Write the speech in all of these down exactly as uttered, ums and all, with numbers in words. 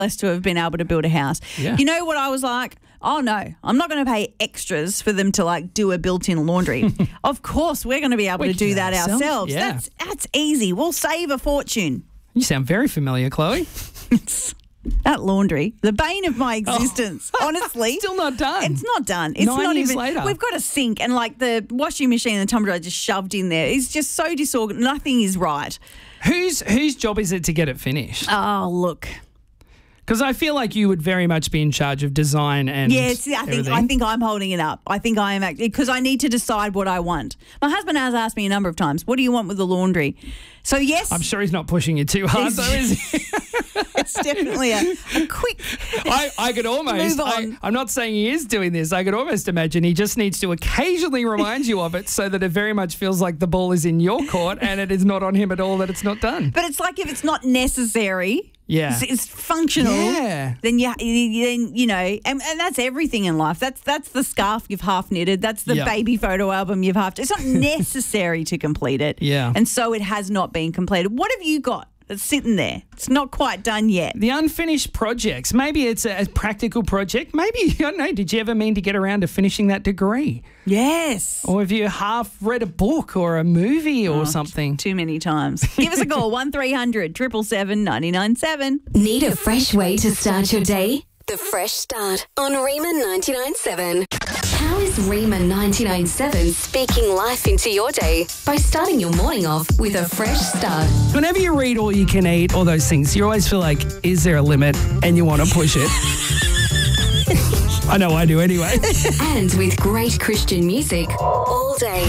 blessed to have been able to build a house. Yeah. You know what I was like? Oh, no, I'm not going to pay extras for them to, like, do a built-in laundry. Of course, we're going to be able We to can do do that that ourselves. ourselves, yeah. That's that's easy. We'll save a fortune. You sound very familiar, Chloe. That laundry, the bane of my existence, honestly. Still not done. It's not done. It's Nine not years even. later. We've got a sink and like the washing machine and the tumble dryer just shoved in there. It's just so disorganized. Nothing is right. Whose whose job is it to get it finished? Oh, look. Because I feel like you would very much be in charge of design and Yes, I think everything. I think I'm holding it up. I think I am actually because I need to decide what I want. My husband has asked me a number of times, "What do you want with the laundry?" So yes, I'm sure he's not pushing you too hard, though, is he? it's definitely a, a quick. I, I could almost, Move I, on. I'm not saying he is doing this, I could almost imagine he just needs to occasionally remind you of it so that it very much feels like the ball is in your court and it is not on him at all that it's not done. But it's like if it's not necessary, Yeah. it's, it's functional. Yeah. Then you, you- then you know, and, and that's everything in life. That's that's the scarf you've half knitted. That's the Yeah. baby photo album you've half. It's not necessary to complete it. Yeah. and so it has not been completed. What have you got that's sitting there? It's not quite done yet. The unfinished projects, maybe it's a, a practical project. Maybe, I don't know, did you ever mean to get around to finishing that degree? Yes. Or have you half read a book or a movie or something? Too many times. Give us a call, one three hundred seven seven seven nine nine seven. Need a fresh way to start your day? The Fresh Start on Rima ninety-nine point seven. How is Rima ninety-nine point seven speaking life into your day? By starting your morning off with a fresh start. Whenever you read All You Can Eat, all those things, you always feel like, is there a limit? And you want to push it. I know I do anyway. And with great Christian music all day.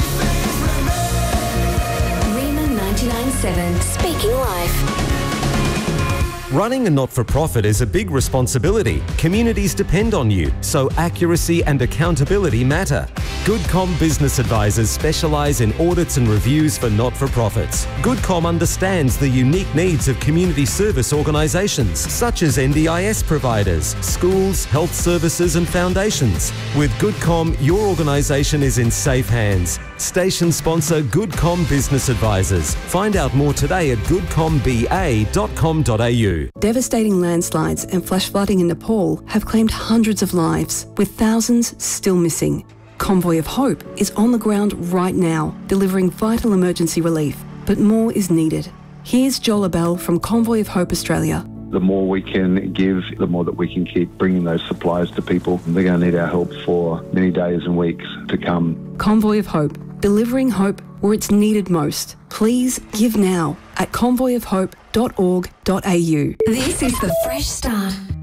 Rima ninety-nine point seven speaking life. Running a not-for-profit is a big responsibility. Communities depend on you, so accuracy and accountability matter. GoodCom Business Advisors specialise in audits and reviews for not-for-profits. GoodCom understands the unique needs of community service organisations, such as N D I S providers, schools, health services and foundations. With GoodCom, your organisation is in safe hands. Station sponsor GoodCom Business Advisors. Find out more today at good com b a dot com dot a u. Devastating landslides and flash flooding in Nepal have claimed hundreds of lives, with thousands still missing. Convoy of Hope is on the ground right now, delivering vital emergency relief, but more is needed. Here's Joel Abell from Convoy of Hope Australia. The more we can give, the more that we can keep bringing those supplies to people. They're going to need our help for many days and weeks to come. Convoy of Hope, delivering hope where it's needed most. Please give now at convoy of hope dot org dot a u. This is the Fresh Start